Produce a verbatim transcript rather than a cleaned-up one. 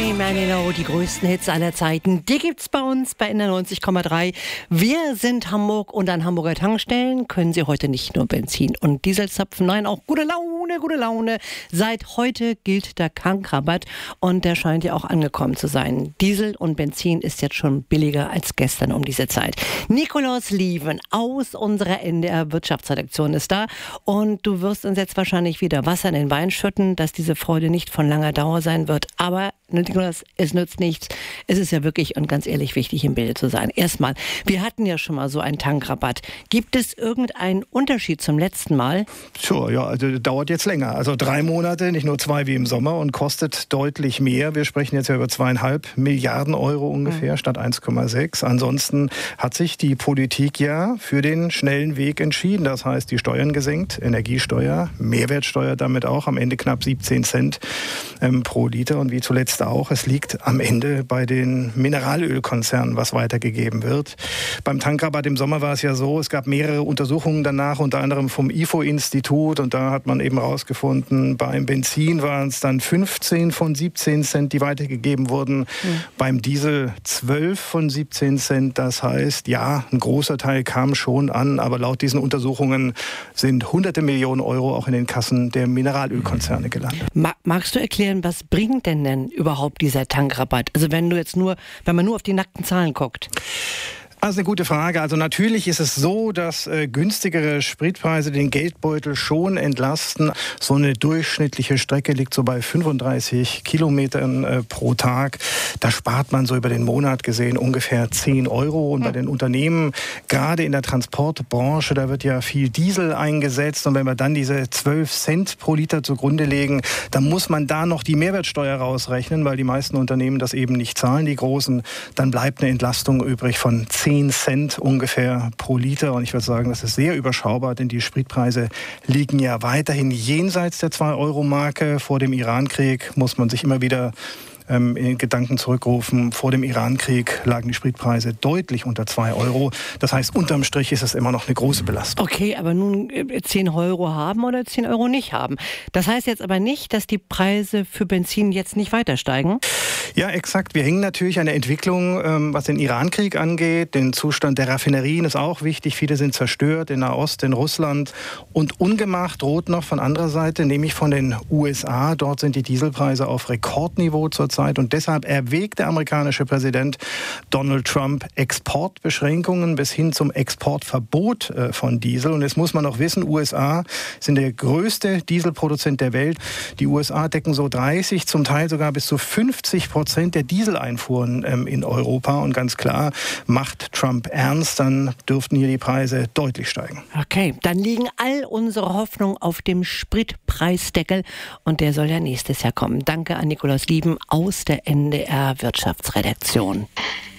Barney Manilow, die größten Hits aller Zeiten, die gibt's bei uns bei N R neunzig Komma drei. Wir sind Hamburg und an Hamburger Tankstellen können Sie heute nicht nur Benzin und Diesel zapfen, nein, auch gute Laune, gute Laune. Seit heute gilt der Tankrabatt und der scheint ja auch angekommen zu sein. Diesel und Benzin ist jetzt schon billiger als gestern um diese Zeit. Nikolaus Lieven aus unserer N D R Wirtschaftsredaktion ist da und du wirst uns jetzt wahrscheinlich wieder Wasser in den Wein schütten, dass diese Freude nicht von langer Dauer sein wird. Aber Nikolaus, es nützt nichts. Es ist ja wirklich und ganz ehrlich wichtig, im Bilde zu sein. Erstmal, wir hatten ja schon mal so einen Tankrabatt. Gibt es irgendeinen Unterschied zum letzten Mal? Sure, ja, also dauert jetzt länger. Also drei Monate, nicht nur zwei wie im Sommer und kostet deutlich mehr. Wir sprechen jetzt ja über zweieinhalb Milliarden Euro ungefähr mhm. statt eins Komma sechs. Ansonsten hat sich die Politik ja für den schnellen Weg entschieden. Das heißt, die Steuern gesenkt, Energiesteuer, Mehrwertsteuer damit auch, am Ende knapp siebzehn Cent ähm, pro Liter. Und wie zuletzt auch, es liegt am Ende bei den Mineralölkonzernen, was weitergegeben wird. Beim Tankrabatt im Sommer war es ja so, es gab mehrere Untersuchungen danach, unter anderem vom I F O-Institut, und da hat man eben rausgefunden, beim Benzin waren es dann fünfzehn von siebzehn Cent, die weitergegeben wurden, mhm. beim Diesel zwölf von siebzehn Cent. Das heißt, ja, ein großer Teil kam schon an, aber laut diesen Untersuchungen sind hunderte Millionen Euro auch in den Kassen der Mineralölkonzerne gelandet. Ma- magst du erklären, was bringt denn denn überhaupt dieser Tankrabatt? Also wenn du jetzt nur, wenn man nur auf die nackten Zahlen guckt. Also eine gute Frage. Also natürlich ist es so, dass äh, günstigere Spritpreise den Geldbeutel schon entlasten. So eine durchschnittliche Strecke liegt so bei fünfunddreißig Kilometern äh, pro Tag. Da spart man so über den Monat gesehen ungefähr zehn Euro. Und bei den Unternehmen, gerade in der Transportbranche, da wird ja viel Diesel eingesetzt. Und wenn wir dann diese zwölf Cent pro Liter zugrunde legen, dann muss man da noch die Mehrwertsteuer rausrechnen, weil die meisten Unternehmen das eben nicht zahlen, die großen. Dann bleibt eine Entlastung übrig von zehn Cent ungefähr pro Liter. Und ich würde sagen, das ist sehr überschaubar, denn die Spritpreise liegen ja weiterhin jenseits der zwei Euro Marke. Vor dem Irankrieg muss man sich immer wieder ähm, in Gedanken zurückrufen. Vor dem Irankrieg lagen die Spritpreise deutlich unter zwei Euro. Das heißt, unterm Strich ist es immer noch eine große Belastung. Okay, aber nun zehn Euro haben oder zehn Euro nicht haben. Das heißt jetzt aber nicht, dass die Preise für Benzin jetzt nicht weiter steigen? Ja, exakt. Wir hängen natürlich an der Entwicklung, ähm, was den Irankrieg angeht. Den Zustand der Raffinerien ist auch wichtig. Viele sind zerstört in Nahost, in Russland. Und ungemacht droht noch von anderer Seite, nämlich von den U S A. Dort sind die Dieselpreise auf Rekordniveau zurzeit. Und deshalb erwägt der amerikanische Präsident Donald Trump Exportbeschränkungen bis hin zum Exportverbot äh, von Diesel. Und jetzt muss man noch wissen, U S A sind der größte Dieselproduzent der Welt. Die U S A decken so dreißig, zum Teil sogar bis zu fünfzig Prozent der Dieseleinfuhren ähm, in Europa. Und ganz klar, macht Trump ernst, dann dürften hier die Preise deutlich steigen. Okay, dann liegen all unsere Hoffnungen auf dem Spritpreisdeckel und der soll ja nächstes Jahr kommen. Danke an Nikolaus Lieven aus der N D R Wirtschaftsredaktion.